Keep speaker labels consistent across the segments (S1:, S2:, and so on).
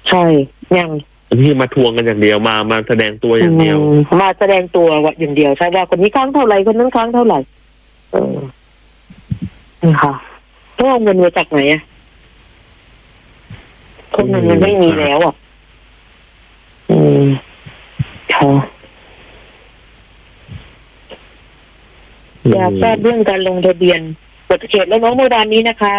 S1: ใช่ยัง
S2: ที่มาทวงกันอย่างเดียวมาแสดงตัวอย่างเดียว
S1: มาแสดงตัวอย่างเดียวใช่ว่าคนนี้ค้างเท่าไหร่คนนั้นค้างเท่าไหร่ค่ะต้องเอาเงินมาจากไหนอ่ะพวกนั้นมันไม่มีแล้วอ่ะค่ะอยากทราบเรื่องการลงทะเบียนบัตรเขตแล้วน้องเมื่อวานนี้นะคะ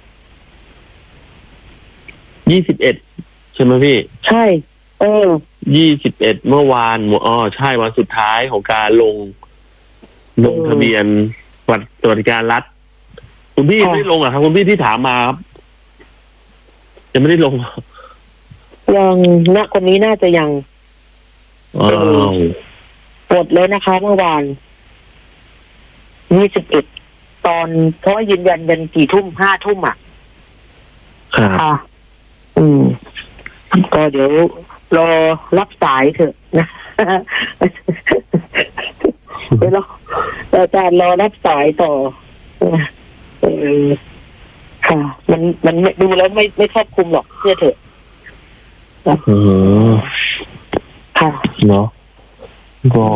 S2: 21ใช่ไหมพี่
S1: ใช่
S2: 21เมื่อวานใช่วันสุดท้ายของการลงทะเบียนบัตรสวัสดิการรัฐคุณพี่ไม่ได้ลงอ่ะครับคุณพี่ที่ถามมาครับยังไม่ได้ลง
S1: ยังณคนนี้น่าจะยังหมดแล้วนะคะเมื่อวาน21ตอนเพราะยืนยันกันกี่ทุ่ม5 ทุ่มอ่ะค่ะก็เดี๋ยวรอรับสายเถอะนะเดี๋ยวอาจารย์รอรับสายต่อค่ะมันดูแล้วไม่ครอบคลุมหรอกเชื่อเถอะค่ะ
S2: เนาะก็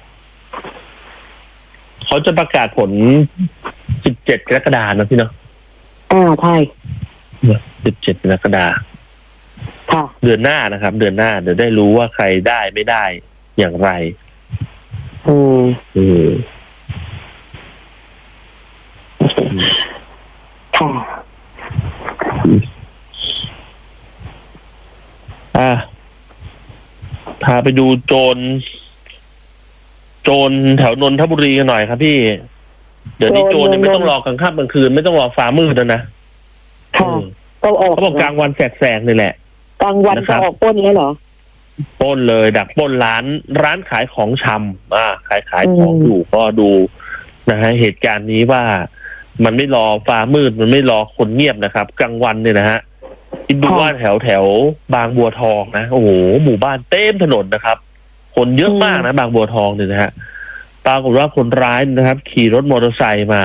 S2: เขาจะประกาศผล17 กรกฎาคมนะพี่เนาะ
S1: ใช่
S2: 17 กรกฎาคมเดือนหน้านะครับเดือนหน้าเดี๋ยวได้รู้ว่าใครได้ไม่ได้อย่างไร
S1: ค่ะ
S2: พาไปดูโจรแถวนนทบุรีกันหน่อยครับพี่เดี๋ยวนี้โจรเนี่ยไม่ต้องรอกลางค่ำกลางคืนไม่ต้องรอฟ้ามืดนะ
S1: เขา
S2: บอกกลางวันแสกๆนี่แหละ
S1: กลางวันจะออกปล้นเลยเหรอ
S2: ปล้นเลยดักปล้นร้านขายของชำขายของอยู่ก็ดูนะฮะเหตุการณ์นี้ว่ามันไม่รอฟ้ามืดมันไม่รอคนเงียบนะครับกลางวันเนี่ยนะฮะคิดดูว่าแถวบางบัวทองนะโอ้โหหมู่บ้านเต็มถนนนะครับคนเยอะมากนะบางบัวทองเนี่ยนะฮะปรากฏว่าคนร้ายนะครับขี่รถมอเตอร์ไซค์มา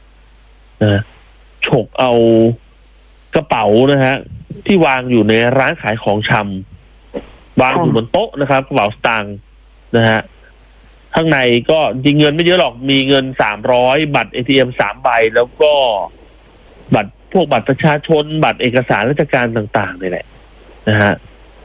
S2: ฉกเอากระเป๋านะฮะที่วางอยู่ในร้านขายของชำวางอยู่บนโต๊ะนะครับกระเป๋าสตางค์นะฮะข้างในก็จริงเงินไม่เยอะหรอกมีเงิน300บัตร ATM 3 ใบแล้วก็พวกบัตรประชาชนบัตรเอกสารราชการต่างๆนี่แหละนะฮะ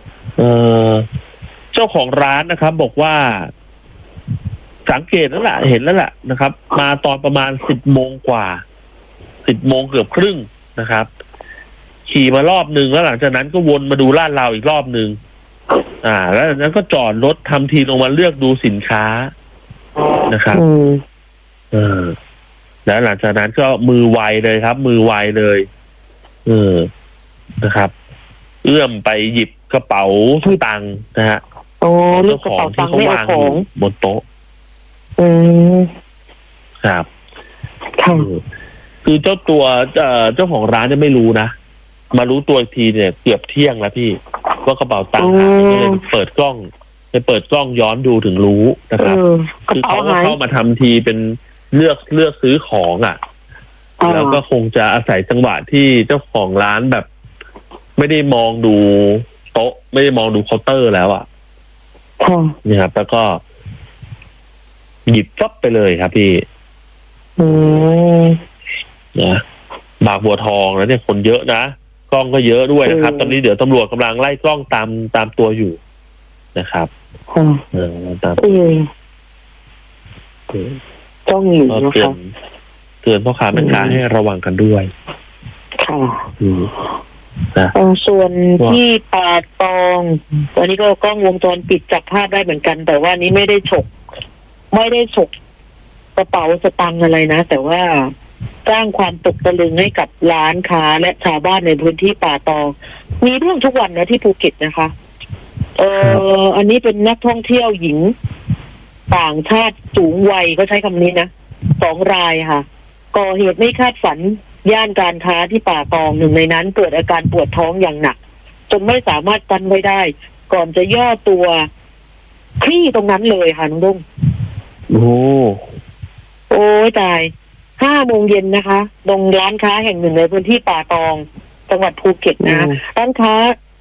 S2: เจ้าของร้านนะครับบอกว่าสังเกตแล้วล่ะเห็นแล้วล่ะนะครับมาตอนประมาณ10 โมงกว่า10 โมงเกือบครึ่งนะครับขี่มารอบนึงแล้วหลังจากนั้นก็วนมาดูลาดราวอีกรอบนึงแล้วจากนั้นก็จอดรถทำทีลงมาเลือกดูสินค้านะครับแล้วหลังจากนั้นก็มือไวเลยครับมือไวเลยนะครับเอื้อมไปหยิบกระเป๋าตังค์นะฮะ
S1: เจ้าของที่เขาวางอยู่
S2: บนโต๊ะครับคือเจ้าของร้านจะไม่รู้นะมารู้ตัวอีกทีเนี่ยเกือบเที่ยงแล้วพี่ว่ากระเป๋าตังค์หายก็เลยเปิดกล้องย้อนดูถึงรู้นะครับคือเขาเข้ามาทำทีเป็นเลือกซื้อของแล้วก็คงจะอาศัยจังหวะที่เจ้าของร้านแบบไม่ได้มองดูโต๊ะไม่ได้มองดูเคาน์เตอร์แล้วนี่ครับแล้วก็หยิบฟับไปเลยครับพี่นะบางบัวทองแล้วเนี่ยคนเยอะนะกล้องก็เยอะด้วยนะครับตอนนี้เดี๋ยวตำรวจกำลังไล่กล้องตามตัวอยู่นะครับตาม
S1: ต้องอยู่นะครับ
S2: เตือนพ่อค้าแม่ค้าให้ระวังกันด้วย
S1: ค่ะส่วนที่ป่าตองตอนนี้ก็กล้องวงจรปิดจับภาพได้เหมือนกันแต่ว่านี้ไม่ได้ฉกกระเป๋าสตางค์อะไรนะแต่ว่าสร้างความตกตะลึงให้กับร้านค้าและชาวบ้านในพื้นที่ป่าตองมีเรื่องทุกวันนะที่ภูเก็ตนะคะอันนี้เป็นนักท่องเที่ยวหญิงต่างชาติสูงวัยเขาใช้คำนี้นะ2 รายค่ะก่อเหตุไม่คาดฝันย่านการค้าที่ป่าตองหนึ่งในนั้นเกิดอาการปวดท้องอย่างหนักจนไม่สามารถกั้นไว้ได้ก่อนจะย่อตัวคลี่ตรงนั้นเลยค่ะน้องดุ้งโอ้ยตาย5 โมงเย็นนะคะตรงร้านค้าแห่งหนึ่งในพื้นที่ป่าตองจังหวัดภูเก็ตนะร้านค้า